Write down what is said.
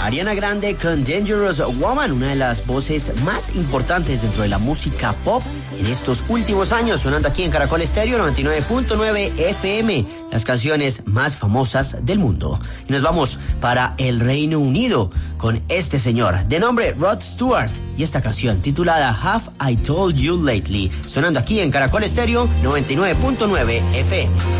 Ariana Grande con Dangerous Woman, una de las voces más importantes dentro de la música pop en estos últimos años, sonando aquí en Caracol Estéreo 99.9 FM, las canciones más famosas del mundo. Y nos vamos para el Reino Unido con este señor, de nombre Rod Stewart, y esta canción titulada Have I Told You Lately, sonando aquí en Caracol Estéreo 99.9 FM.